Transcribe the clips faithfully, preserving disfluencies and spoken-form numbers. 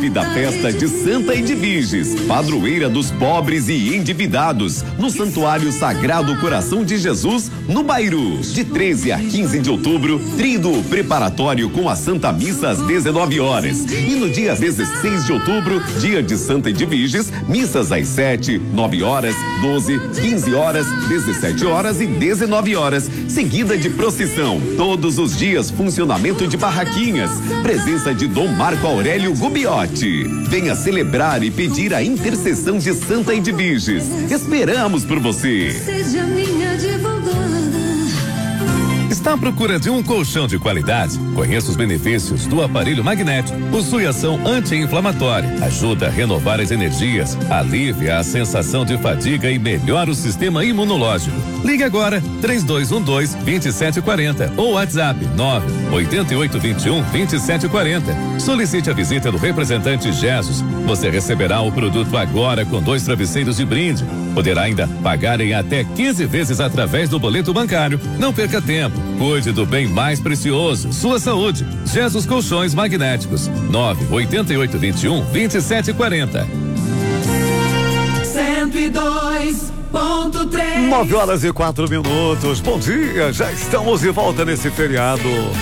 Participe da festa de Santa Edviges, padroeira dos pobres e endividados, no Santuário Sagrado Coração de Jesus, no Bairu. De treze a quinze de outubro, tríduo preparatório com a Santa Missa às dezenove horas. E no dia dezesseis de outubro, dia de Santa Edviges, missas às sete, nove horas, doze, quinze horas, dezessete horas e dezenove horas, seguida de procissão. Todos os dias, funcionamento de barraquinhas. Presença de Dom Marco Aurélio Gubiotti. Venha celebrar e pedir a intercessão de Santa Edviges. Esperamos por você. Seja minha advogada. Está à procura de um colchão de qualidade? Conheça os benefícios do aparelho magnético. Possui ação anti-inflamatória, ajuda a renovar as energias, alivia a sensação de fadiga e melhora o sistema imunológico. Ligue agora três dois um dois, dois sete quatro zero ou WhatsApp nove oito oito dois um, dois sete quatro zero. Solicite a visita do representante Jesus. Você receberá o produto agora com dois travesseiros de brinde. Poderá ainda pagar em até quinze vezes através do boleto bancário. Não perca tempo. Cuide do bem mais precioso, sua saúde. Jesus Colchões Magnéticos. nove oito oito dois um, dois sete quatro zero. cento e dois ponto três. nove horas e quatro minutos. Bom dia, já estamos de volta nesse feriado.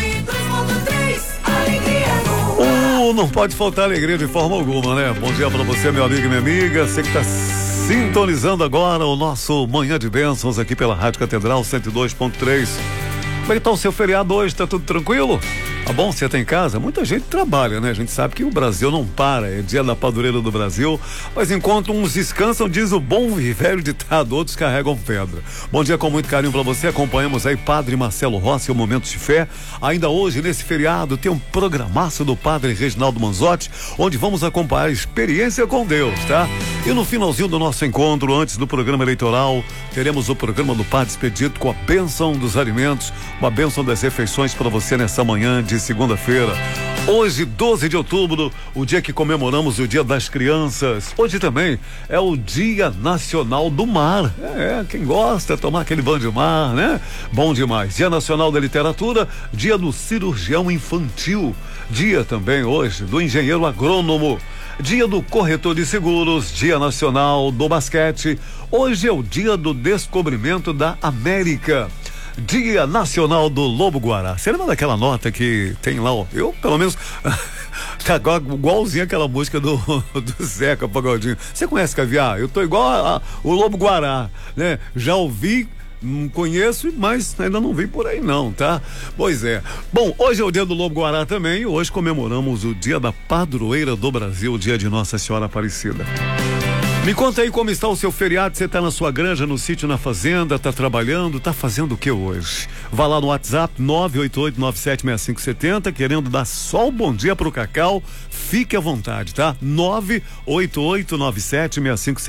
Uh, não pode faltar alegria de forma alguma, né? Bom dia pra você, meu amigo e minha amiga. Você que tá sintonizando agora o nosso Manhã de Bênçãos aqui pela Rádio Catedral cento e dois ponto três. Como é que tá o seu feriado hoje? Tá tudo tranquilo? Tá bom? Você tá em casa? Muita gente trabalha, né? A gente sabe que o Brasil não para, é dia da padroeira do Brasil, mas enquanto uns descansam, diz o bom e velho ditado, outros carregam pedra. Bom dia com muito carinho pra você, acompanhamos aí Padre Marcelo Rossi, o Momentos de Fé. Ainda hoje, nesse feriado, tem um programaço do Padre Reginaldo Manzotti, onde vamos acompanhar a experiência com Deus, tá? E no finalzinho do nosso encontro, antes do programa eleitoral, teremos o programa do Padre Expedito com a bênção dos alimentos, uma bênção das refeições para você nessa manhã de segunda-feira. Hoje, doze de outubro, o dia que comemoramos o Dia das Crianças. Hoje também é o Dia Nacional do Mar. É, quem gosta de tomar aquele banho de mar, né? Bom demais. Dia Nacional da Literatura, Dia do Cirurgião Infantil. Dia também hoje do Engenheiro Agrônomo. Dia do Corretor de Seguros, Dia Nacional do Basquete. Hoje é o Dia do Descobrimento da América. Dia Nacional do Lobo-Guará. Você lembra daquela nota que tem lá, ó? Eu, pelo menos, tá igualzinho aquela música do, do Zeca Pagodinho. Você conhece Caviar? Eu tô igual a, a, o Lobo-Guará, né? Já ouvi, não conheço, mas ainda não vi por aí não, tá? Pois é. Bom, hoje é o dia do Lobo-Guará também e hoje comemoramos o dia da padroeira do Brasil, o dia de Nossa Senhora Aparecida. Me conta aí como está o seu feriado, você está na sua granja, no sítio, na fazenda, está trabalhando, está fazendo o que hoje? Vá lá no WhatsApp nove oito oito nove sete seis cinco sete zero, querendo dar só o bom dia pro Cacau, fique à vontade, tá? nove oito oito nove sete seis cinco sete zero.